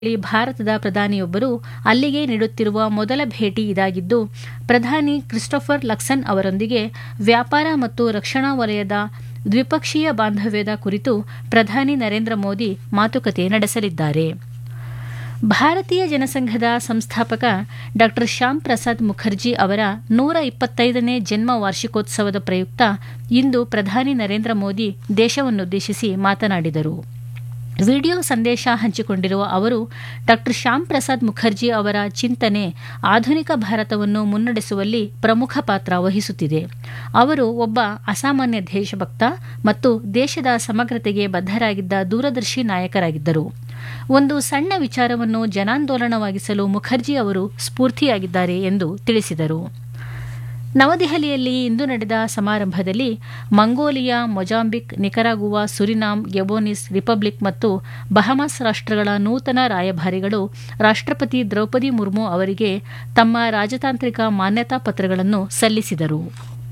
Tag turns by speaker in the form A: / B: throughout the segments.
A: ಭಾರತದ ಪ್ರಧಾನಿಯೊಬ್ಬರು ಅಲ್ಲಿಗೆ ನೀಡುತ್ತಿರುವ ಮೊದಲ ಭೇಟಿ ಇದಾಗಿದ್ದು, ಪ್ರಧಾನಿ ಕ್ರಿಸ್ಟೋಫರ್ ಲಕ್ಸನ್ ಅವರೊಂದಿಗೆ ವ್ಯಾಪಾರ ಮತ್ತು ರಕ್ಷಣಾ ವಲಯದ ದ್ವಿಪಕ್ಷೀಯ ಬಾಂಧವ್ಯದ ಕುರಿತು ಪ್ರಧಾನಿ ನರೇಂದ್ರ ಮೋದಿ ಮಾತುಕತೆ ನಡೆಸಲಿದ್ದಾರೆ. ಭಾರತೀಯ ಜನಸಂಘದ ಸಂಸ್ಥಾಪಕ ಡಾ ಶ್ಯಾಮ್ ಪ್ರಸಾದ್ ಮುಖರ್ಜಿ ಅವರ 125ನೇ ಜನ್ಮ ವಾರ್ಷಿಕೋತ್ಸವದ ಪ್ರಯುಕ್ತ ಇಂದು ಪ್ರಧಾನಿ ನರೇಂದ್ರ ಮೋದಿ ದೇಶವನ್ನುದ್ದೇಶಿಸಿ ಮಾತನಾಡಿದರು. ವಿಡಿಯೋ ಸಂದೇಶ ಹಂಚಿಕೊಂಡಿರುವ ಅವರು, ಡಾ ಶ್ಯಾಮ್ ಪ್ರಸಾದ್ ಮುಖರ್ಜಿ ಅವರ ಚಿಂತನೆ ಆಧುನಿಕ ಭಾರತವನ್ನು ಮುನ್ನಡೆಸುವಲ್ಲಿ ಪ್ರಮುಖ ಪಾತ್ರ ವಹಿಸುತ್ತಿದೆ. ಅವರು ಒಬ್ಬ ಅಸಾಮಾನ್ಯ ದೇಶಭಕ್ತ ಮತ್ತು ದೇಶದ ಸಮಗ್ರತೆಗೆ ಬದ್ಧರಾಗಿದ್ದ ದೂರದರ್ಶಿ ನಾಯಕರಾಗಿದ್ದರು. ಒಂದು ಸಣ್ಣ ವಿಚಾರವನ್ನು ಜನಾಂದೋಲನವಾಗಿಸಲು ಮುಖರ್ಜಿ ಅವರು ಸ್ಫೂರ್ತಿಯಾಗಿದ್ದಾರೆ ಎಂದು ತಿಳಿಸಿದರು. ನವದೆಹಲಿಯಲ್ಲಿ ಇಂದು ನಡೆದ ಸಮಾರಂಭದಲ್ಲಿ ಮಂಗೋಲಿಯಾ, ಮೊಜಾಂಬಿಕ್, ನಿಕರಾಗುವಾ, ಸುರಿನಾಮ್, ಗೆಬೋನಿಸ್, ರಿಪಬ್ಲಿಕ್ ಮತ್ತು ಬಹಮಾಸ್ ರಾಷ್ಟ್ರಗಳ ನೂತನ ರಾಯಭಾರಿಗಳು ರಾಷ್ಟ್ರಪತಿ ದ್ರೌಪದಿ ಮುರ್ಮು ಅವರಿಗೆ ತಮ್ಮ ರಾಜತಾಂತ್ರಿಕ ಮಾನ್ಯತಾ ಪತ್ರಗಳನ್ನು ಸಲ್ಲಿಸಿದರು.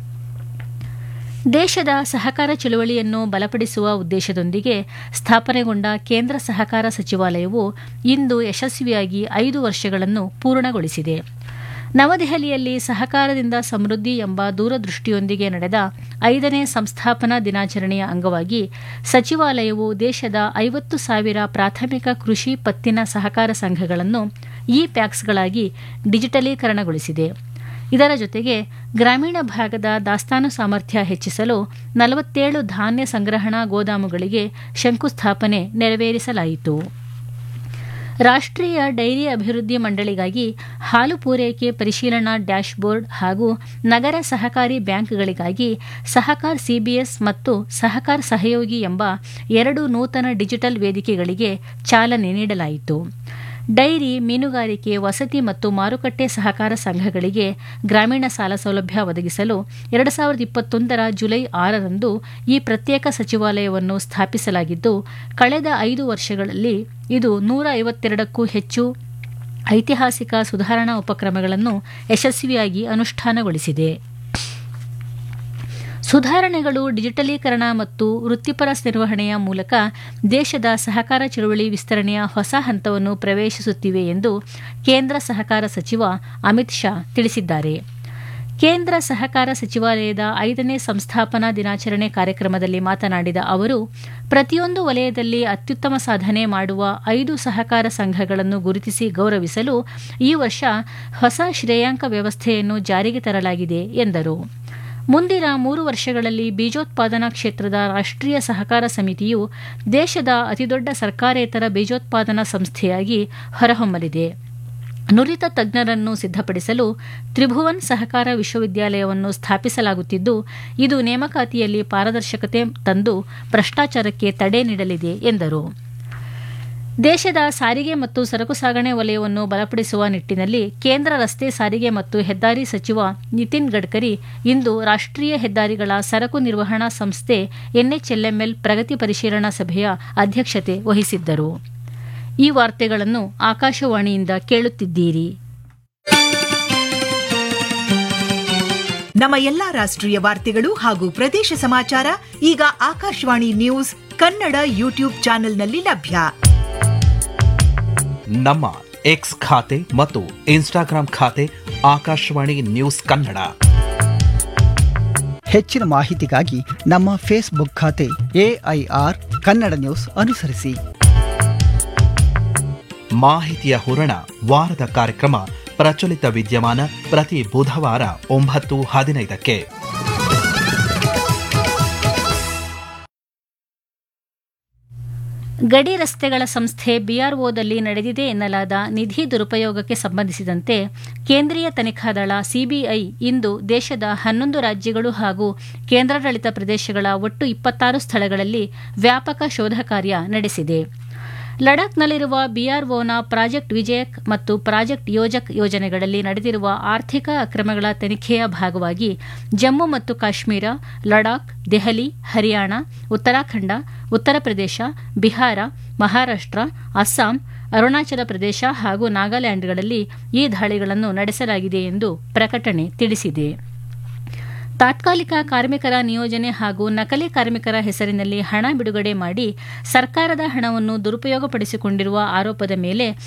A: ದೇಶದ ಸಹಕಾರ ಚಳವಳಿಯನ್ನು ಬಲಪಡಿಸುವ ಉದ್ದೇಶದೊಂದಿಗೆ ಸ್ಥಾಪನೆಗೊಂಡ ಕೇಂದ್ರ ಸಹಕಾರ ಸಚಿವಾಲಯವು ಇಂದು ಯಶಸ್ವಿಯಾಗಿ 5 ವರ್ಷಗಳನ್ನು ಪೂರ್ಣಗೊಳಿಸಿದೆ. ನವದೆಹಲಿಯಲ್ಲಿ ಸಹಕಾರದಿಂದ ಸಮೃದ್ಧಿ ಎಂಬ ದೂರದೃಷ್ಟಿಯೊಂದಿಗೆ ನಡೆದ 5ನೇ ಸಂಸ್ಥಾಪನಾ ದಿನಾಚರಣೆಯ ಅಂಗವಾಗಿ ಸಚಿವಾಲಯವು ದೇಶದ 50,000 ಪ್ರಾಥಮಿಕ ಕೃಷಿ ಪತ್ತಿನ ಸಹಕಾರ ಸಂಘಗಳನ್ನು ಇ-ಪ್ಯಾಕ್ಸ್ಗಳಾಗಿ ಡಿಜಿಟಲೀಕರಣಗೊಳಿಸಿದೆ. ಇದರ ಜೊತೆಗೆ ಗ್ರಾಮೀಣ ಭಾಗದ ದಾಸ್ತಾನು ಸಾಮರ್ಥ್ಯ ಹೆಚ್ಚಿಸಲು 47 ಧಾನ್ಯ ಸಂಗ್ರಹಣಾ ಗೋದಾಮುಗಳಿಗೆ ಶಂಕುಸ್ಥಾಪನೆ ನೆರವೇರಿಸಲಾಯಿತು. ರಾಷ್ಟ್ರೀಯ ಡೈರಿ ಅಭಿವೃದ್ಧಿ ಮಂಡಳಿಗಾಗಿ ಹಾಲು ಪೂರೈಕೆ ಪರಿಶೀಲನಾ ಡ್ಯಾಶ್ಬೋರ್ಡ್ ಹಾಗೂ ನಗರ ಸಹಕಾರಿ ಬ್ಯಾಂಕ್ಗಳಿಗಾಗಿ ಸಹಕಾರ್ ಸಿಬಿಎಸ್ ಮತ್ತು ಸಹಕಾರ್ ಸಹಯೋಗಿ ಎಂಬ 2 ನೂತನ ಡಿಜಿಟಲ್ ವೇದಿಕೆಗಳಿಗೆ ಚಾಲನೆ ನೀಡಲಾಯಿತು. ಡೈರಿ, ಮೀನುಗಾರಿಕೆ, ವಸತಿ ಮತ್ತು ಮಾರುಕಟ್ಟೆ ಸಹಕಾರ ಸಂಘಗಳಿಗೆ ಗ್ರಾಮೀಣ ಸಾಲ ಸೌಲಭ್ಯ ಒದಗಿಸಲು 2021ರ ಜುಲೈ 6ರಂದು ಈ ಪ್ರತ್ಯೇಕ ಸಚಿವಾಲಯವನ್ನು ಸ್ಥಾಪಿಸಲಾಗಿದ್ದು, ಕಳೆದ 5 ವರ್ಷಗಳಲ್ಲಿ ಇದು 152ಕ್ಕೂ ಹೆಚ್ಚು ಐತಿಹಾಸಿಕ ಸುಧಾರಣಾ ಉಪಕ್ರಮಗಳನ್ನು ಯಶಸ್ವಿಯಾಗಿ ಅನುಷ್ಠಾನಗೊಳಿಸಿದೆ. ಸುಧಾರಣೆಗಳು ಡಿಜಿಟಲೀಕರಣ ಮತ್ತು ವೃತ್ತಿಪರ ನಿರ್ವಹಣೆಯ ಮೂಲಕ ದೇಶದ ಸಹಕಾರ ಚಳವಳಿ ವಿಸ್ತರಣೆಯ ಹೊಸ ಹಂತವನ್ನು ಪ್ರವೇಶಿಸುತ್ತಿವೆ ಎಂದು ಕೇಂದ್ರ ಸಹಕಾರ ಸಚಿವ ಅಮಿತ್ ಶಾ ತಿಳಿಸಿದ್ದಾರೆ. ಕೇಂದ್ರ ಸಹಕಾರ ಸಚಿವಾಲಯದ 5ನೇ ಸಂಸ್ಥಾಪನಾ ದಿನಾಚರಣೆ ಕಾರ್ಯಕ್ರಮದಲ್ಲಿ ಮಾತನಾಡಿದ ಅವರು, ಪ್ರತಿಯೊಂದು ವಲಯದಲ್ಲಿ ಅತ್ಯುತ್ತಮ ಸಾಧನೆ ಮಾಡುವ 5 ಸಹಕಾರ ಸಂಘಗಳನ್ನು ಗುರುತಿಸಿ ಗೌರವಿಸಲು ಈ ವರ್ಷ ಹೊಸ ಶ್ರೇಯಾಂಕ ವ್ಯವಸ್ಥೆಯನ್ನು ಜಾರಿಗೆ ತರಲಾಗಿದೆ ಎಂದರು. ಮುಂದಿನ 3 ವರ್ಷಗಳಲ್ಲಿ ಬೀಜೋತ್ಪಾದನಾ ಕ್ಷೇತ್ರದ ರಾಷ್ಟ್ರೀಯ ಸಹಕಾರ ಸಮಿತಿಯು ದೇಶದ ಅತಿದೊಡ್ಡ ಸರ್ಕಾರೇತರ ಬೀಜೋತ್ಪಾದನಾ ಸಂಸ್ಥೆಯಾಗಿ ಹೊರಹೊಮ್ಮಲಿದೆ. ನುರಿತ ತಜ್ಞರನ್ನು ಸಿದ್ಧಪಡಿಸಲು ತ್ರಿಭುವನ್ ಸಹಕಾರ ವಿಶ್ವವಿದ್ಯಾಲಯವನ್ನು ಸ್ಥಾಪಿಸಲಾಗುತ್ತಿದ್ದು, ಇದು ನೇಮಕಾತಿಯಲ್ಲಿ ಪಾರದರ್ಶಕತೆ ತಂದು ಭ್ರಷ್ಟಾಚಾರಕ್ಕೆ ತಡೆ ನೀಡಲಿದೆ ಎಂದರು. ದೇಶದ ಸಾರಿಗೆ ಮತ್ತು ಸರಕು ಸಾಗಣೆ ವಲಯವನ್ನು ಬಲಪಡಿಸುವ ನಿಟ್ಟಿನಲ್ಲಿ ಕೇಂದ್ರ ರಸ್ತೆ ಸಾರಿಗೆ ಮತ್ತು ಹೆದ್ದಾರಿ ಸಚಿವ ನಿತಿನ್ ಗಡ್ಕರಿ ಇಂದು ರಾಷ್ಟ್ರೀಯ ಹೆದ್ದಾರಿಗಳ ಸರಕು ನಿರ್ವಹಣಾ ಸಂಸ್ಥೆ ಎನ್ಎಚ್ಎಲ್ಎಂಎಲ್ ಪ್ರಗತಿ ಪರಿಶೀಲನಾ ಸಭೆಯ ಅಧ್ಯಕ್ಷತೆ ವಹಿಸಿದ್ದರು. ಈ ವಾರ್ತೆಗಳನ್ನು ಆಕಾಶವಾಣಿಯಿಂದ ಕೇಳುತ್ತಿದ್ದೀರಿ.
B: ನಮ್ಮ ಎಲ್ಲಾ ರಾಷ್ಟ್ರೀಯ ವಾರ್ತೆಗಳು ಹಾಗೂ ಪ್ರದೇಶ ಸಮಾಚಾರ ಈಗ ಆಕಾಶವಾಣಿ ನ್ಯೂಸ್ ಕನ್ನಡ ಯೂಟ್ಯೂಬ್ ಚಾನೆಲ್ನಲ್ಲಿ ಲಭ್ಯ.
C: ನಮ್ಮ ಎಕ್ಸ್ ಖಾತೆ ಮತ್ತು ಇನ್ಸ್ಟಾಗ್ರಾಂ ಖಾತೆ ಆಕಾಶವಾಣಿ ನ್ಯೂಸ್ ಕನ್ನಡ.
D: ಹೆಚ್ಚಿನ ಮಾಹಿತಿಗಾಗಿ ನಮ್ಮ ಫೇಸ್ಬುಕ್ ಖಾತೆ AIR ಕನ್ನಡ ನ್ಯೂಸ್ ಅನುಸರಿಸಿ.
C: ಮಾಹಿತಿಯ ಹೂರಣ ವಾರದ ಕಾರ್ಯಕ್ರಮ ಪ್ರಚಲಿತ ವಿದ್ಯಮಾನ ಪ್ರತಿ ಬುಧವಾರ 9:15ಕ್ಕೆ.
A: ಗಡಿ ರಸ್ತೆಗಳ ಸಂಸ್ಥೆ BROದಲ್ಲಿ ನಡೆದಿದೆ ಎನ್ನಲಾದ ನಿಧಿ ದುರುಪಯೋಗಕ್ಕೆ ಸಂಬಂಧಿಸಿದಂತೆ ಕೇಂದ್ರೀಯ ತನಿಖಾ ದಳ CBI ಇಂದು ದೇಶದ 11 ರಾಜ್ಯಗಳು ಹಾಗೂ ಕೇಂದ್ರಾಡಳಿತ ಪ್ರದೇಶಗಳ ಒಟ್ಟು 26 ಸ್ಥಳಗಳಲ್ಲಿ ವ್ಯಾಪಕ ಶೋಧ ಕಾರ್ಯ ನಡೆಸಿದೆ. ಲಡಾಖ್ನಲ್ಲಿರುವ BROನ ಪ್ರಾಜೆಕ್ಟ್ ವಿಜಯಕ್ ಮತ್ತು ಪ್ರಾಜೆಕ್ಟ್ ಯೋಜಕ್ ಯೋಜನೆಗಳಲ್ಲಿ ನಡೆದಿರುವ ಆರ್ಥಿಕ ಅಕ್ರಮಗಳ ತನಿಖೆಯ ಭಾಗವಾಗಿ ಜಮ್ಮು ಮತ್ತು ಕಾಶ್ಮೀರ, ಲಡಾಖ್, ದೆಹಲಿ, ಹರಿಯಾಣ, ಉತ್ತರಾಖಂಡ, ಉತ್ತರ ಪ್ರದೇಶ, ಬಿಹಾರ, ಮಹಾರಾಷ್ಟ್ರ, ಅಸ್ಸಾಂ, ಅರುಣಾಚಲ ಪ್ರದೇಶ ಹಾಗೂ ನಾಗಾಲ್ಯಾಂಡ್ಗಳಲ್ಲಿ ಈ ದಾಳಿಗಳನ್ನು ನಡೆಸಲಾಗಿದೆ ಎಂದು ಪ್ರಕಟಣೆ ತಿಳಿಸಿದೆ. ತಾತ್ಕಾಲಿಕ ಕಾರ್ಮಿಕರ ನಿಯೋಜನೆ ಹಾಗೂ ನಕಲಿ ಕಾರ್ಮಿಕರ ಹೆಸರಿನಲ್ಲಿ ಹಣ ಬಿಡುಗಡೆ ಮಾಡಿ ಸರ್ಕಾರದ ಹಣವನ್ನು ದುರುಪಯೋಗಪಡಿಸಿಕೊಂಡಿರುವ ಆರೋಪದ ಮೇಲೆ